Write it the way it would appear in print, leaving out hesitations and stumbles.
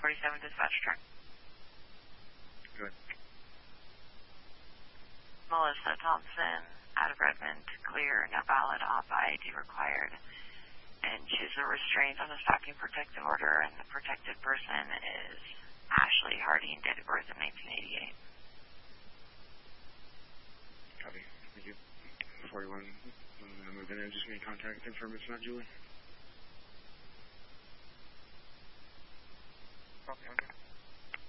47 dispatch truck. Good. Melissa Thompson, out of Redmond, clear, no valid op ID required. And she's a restraint on a stalking protective order, and the protected person is Ashley Harding, date of birth in 1988. Copy. Thank you. 41, move in and just make contact, confirm it's not Julie. Okay.